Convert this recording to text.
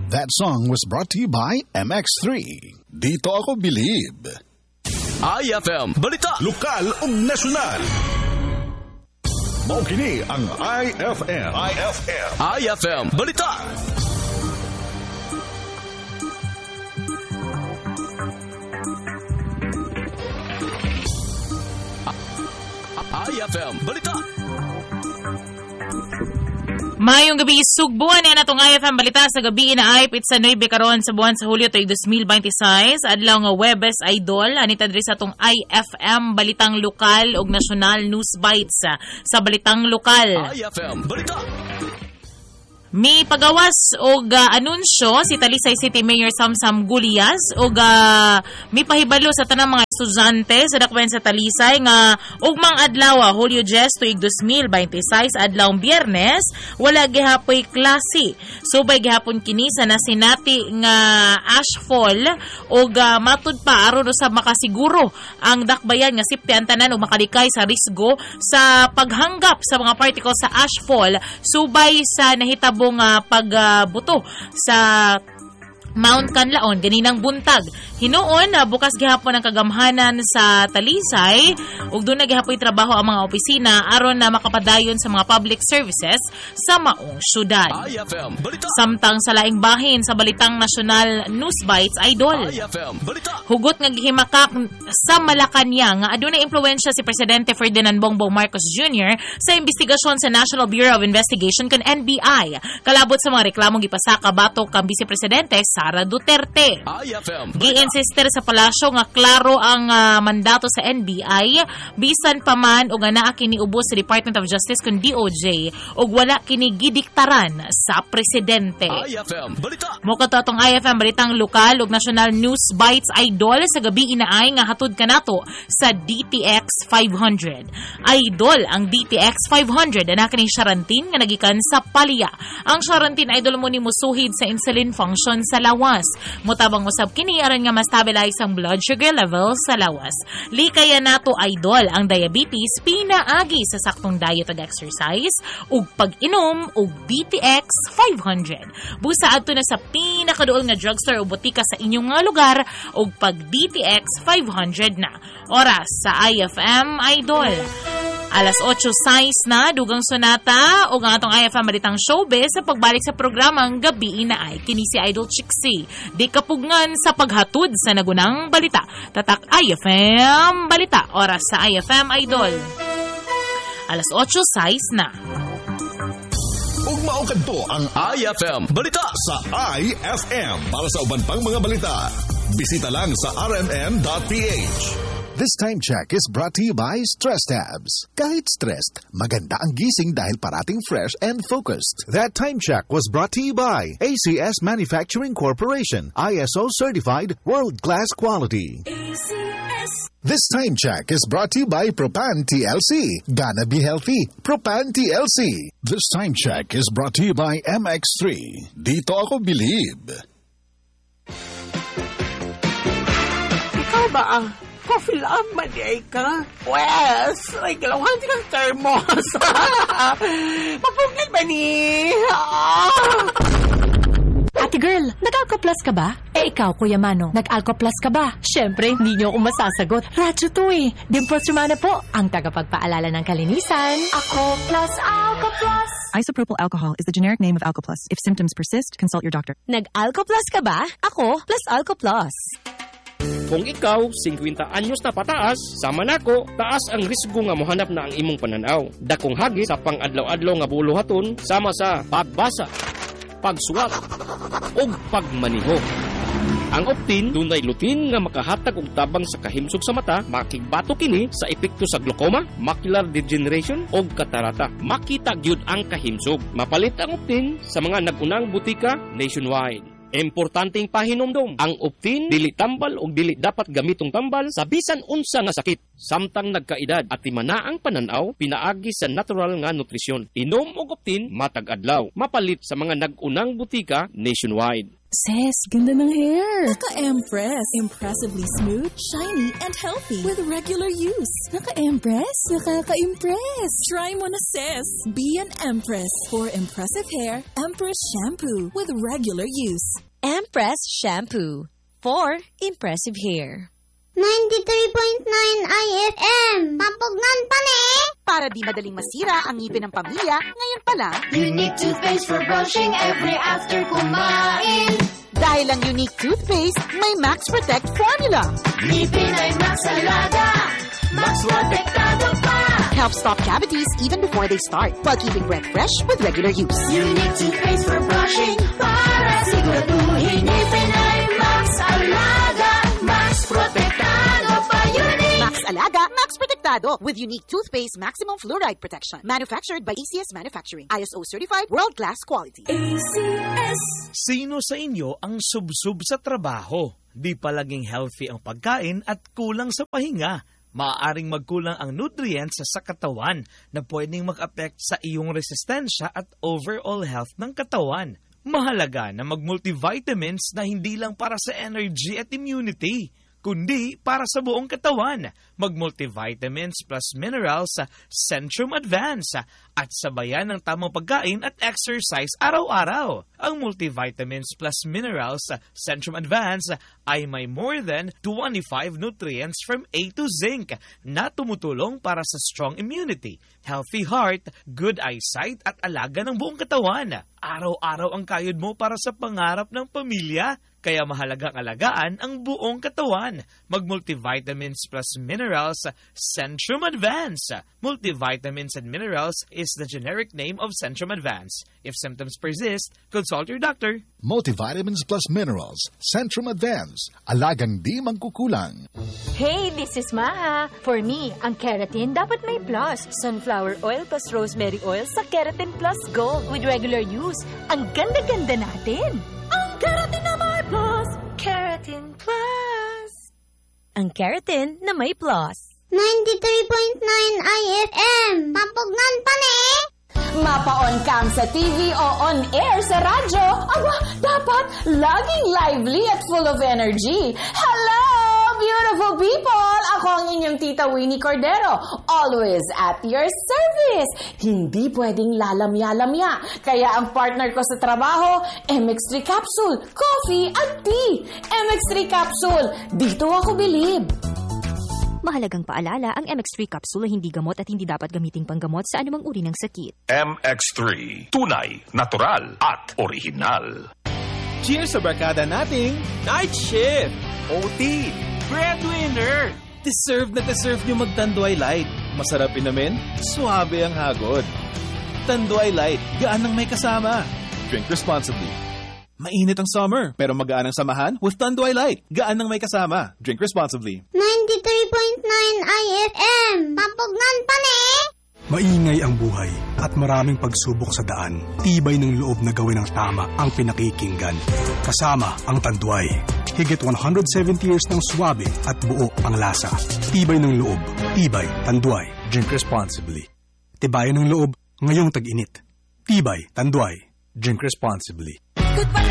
That song was brought to you by MX3. Dito ako believe. IFM Balita. Lokal ug nasyonal. Mao kini ang IFM. IFM Balita. IFM Balita. Mayong gabi sugbuan yan atong IFM Balita sa gabi na ay pitsa 9 karon sa buwan sa Hulyo tuig 2026 adlaw nga Webes Idol anita diri sa atong IFM Balitang Lokal ug National News Bites sa Balitang Lokal. IFM Balita. May pagawas og anunsyo si Talisay City Mayor Samsam Gulias og may pahibalo sa tanang mga estudyante sa dakbayan sa Talisay nga ugmang adlaw Hulyo 10 tuig 2026 adlaw Biyernes wala gihapoy klase. Subay gihapon kini sa nasinati nga ashfall og matud pa aron usab makasiguro ang dakbayan nga sipti tanan og makalikay sa risgo sa paghanggap sa mga particles sa ashfall subay sa nahitabo pagbuto sa Mount Canlaon ganinang buntag. Hinuon bukas gihapon ang kagamhanan sa Talisay ug doon na gihapoy trabaho ang mga opisina aron na makapadayon sa mga public services sa maong syudad. IFM Balita. Samtang sa laing bahin sa Balitang National News Bites Idol. IFM Balita. Hugot nga gihimakak sa Malacanang nga adunay impluwensya si Presidente Ferdinand Bongbong Marcos Jr. sa investigasyon sa National Bureau of Investigation kan NBI. Kalabot sa mga reklamong gipasaka batok kang Vice Presidente Sara Duterte. IFM Gi-insister sa palasyo nga klaro ang mandato sa NBI bisan pa man og anaa kini ubos sa Department of Justice kun DOJ ug wala kini gidiktaran sa presidente. IFM Balita. Mo kato atong IFM Balitang Lokal ug National News Bites Idol sa gabi inaay nga hatod kanato sa DTX 500. Idol ang DTX 500 ana kini Charantin nga nagikan sa Palya. Ang Charantin Idol mo ni musuhid sa insulin function sa lawas. Mutabang usab kini aron nga ma-stabilize ang blood sugar level sa lawas. Likaya nato Idol ang diabetes pinaagi sa saktong diet ug exercise ug pag-inom og DTX 500. Busa adto na sa pinakaduol nga drugstore o botika sa inyong nga lugar ug pag DTX 500 na. Oras sa IFM Idol. Alas 8:06 na, dugang sonata o ang atong IFM Balitang Showbiz sa pagbalik sa programang Gabi na ay kini si Idol Chixie. Di kapugngan sa paghatod sa nagunang balita. Tatak IFM Balita, oras sa IFM Idol. Alas 8:06 na. Ug mao kadto ang IFM Balita sa IFM para sa uban pang mga balita. Bisita lang sa rmn.ph. This time check is brought to you by Stress Tabs. Kahit stressed, maganda ang gising dahil parating fresh and focused. That time check was brought to you by ACS Manufacturing Corporation, ISO certified world-class quality. ACS. This time check is brought to you by Propan TLC. Gonna be healthy. Propan TLC. This time check is brought to you by MX3. Dito ako believe. Ikaw ba ang coffee love man ka? Wes, ay galawan kang thermos. Mapugnan ba ni? Ate girl, nag-Alco-Plus ka ba? Eh ikaw, Kuya Mano, nag-Alco-Plus ka ba? Siyempre, hindi niyo ako masasagot. Radyo to eh. Dimples Romana po, ang tagapagpaalala ng kalinisan. Ako plus Alco-Plus. Isopropyl alcohol is the generic name of Alco-Plus. If symptoms persist, consult your doctor. Nag-Alco-Plus ka ba? Ako plus Alco-Plus. Kung ikaw, 50 anyos na pataas, sama nako, taas ang risgo nga mohanap na ang imong pananaw. Dakong hagit sa pang-adlaw-adlaw nga buluhaton, sama sa pagbasa, pagsuwat, o pagmaniho. Ang Optin, dunay lutin nga makahatag og tabang sa kahimsog sa mata, makigbato kini sa epekto sa glaucoma, macular degeneration o katarata. Makita gyud ang kahimsog. Mapalit ang Optin sa mga nagunang butika nationwide. Importanteng pahinomdom, ang Optin dili tambal o dili dapat gamitong tambal sa bisan unsa nga sakit. Samtang nagkaedad at timana ang pananaw, pinaagi sa natural nga nutrisyon. Inom og Optin matag adlaw, mapalit sa mga nagunang butika nationwide. Sis, ganda ng hair. Naka-Empress. Impressively smooth, shiny, and healthy with regular use. Naka-Empress. Nakaka-impress. Try mo na, sis. Be an Empress. For impressive hair, Empress Shampoo with regular use. Empress Shampoo. For impressive hair. 93.9 IFM. Pampugnan pa ni! Para di madaling masira ang ngipin ng pamilya, ngayon pa lang, Unique toothpaste for brushing every after kumain. dahil ang Unique toothpaste may Max Protect formula. Ngipin ay Max Alaga. Max Protektado pa. Helps stop cavities even before they start, while keeping breath fresh with regular use. Unique toothpaste for brushing para siguraduhin ngipin ay Max Alaga. Max Protektado pa. Unique. Max Alaga, Max Protektado with Unique toothpaste maximum fluoride protection. Manufactured by ACS Manufacturing. ISO certified world-class quality. ACS. Sino sa inyo ang subsub sa trabaho? Di palaging healthy ang pagkain at kulang sa pahinga. Maaaring magkulang ang nutrients sa katawan na pwedeng mag-affect sa iyong resistensya at overall health ng katawan. Mahalaga na mag-multivitamins na hindi lang para sa energy at immunity, kundi para sa buong katawan. Mag-multivitamins plus minerals sa Centrum Advance at sabayan ng tamang pagkain at exercise araw-araw. Ang multivitamins plus minerals sa Centrum Advance ay may more than 25 nutrients from A to zinc na tumutulong para sa strong immunity, healthy heart, good eyesight at alaga ng buong katawan. Araw-araw ang kayod mo para sa pangarap ng pamilya. Kaya mahalagang alagaan ang buong katawan. Mag-multivitamins plus minerals Centrum Advance. Multivitamins and minerals is the generic name of Centrum Advance. If symptoms persist, consult your doctor. Multivitamins plus minerals. Centrum Advance. Alagang di mangkukulang. Hey, this is Maha. For me, ang keratin dapat may plus. Sunflower oil plus rosemary oil sa Keratin Plus Gold with regular use. Ang ganda-ganda natin. Ang keratin na may plus. Keratin Plus. Ang keratin na may plus. 93.9 IFM. Pampugnan pa ni! Mapaon kang sa TV o on air sa radyo, aba, dapat laging lively at full of energy. Hello, beautiful people! Ako ang inyong tita Winnie Cordero, always at your service. Hindi pwedeng lalamya-lamya. Kaya ang partner ko sa trabaho, MX3 Capsule, coffee at tea. MX3 Capsule, dito ako bilib. Mahalagang paalala, ang MX3 capsule ay hindi gamot at hindi dapat gamiting panggamot sa anumang uri ng sakit. MX3. Tunay, natural, at original. Cheers sa barkada nating Night Shift, OT, Breadwinner. Deserve na deserve nyo mag-Tanduay Light. Masarap inamin, suabe ang hagod. Tanduay Light, gaan ang may kasama. Drink responsibly. Mainit ang summer, pero magaan ang samahan with Tanduay Light. Gaan ang may kasama. Drink responsibly. 93.9 IFM. Pampugnan pa ni! Maingay ang buhay at maraming pagsubok sa daan. Tibay ng loob na gawin ang tama ang pinakikinggan. Kasama ang Tanduay. Higit 170 years ng swabe at buo ang lasa. Tibay ng loob. Tibay, Tanduay. Drink responsibly. Tibayan ng loob ngayong tag-init. Tibay, Tanduay. Drink responsibly.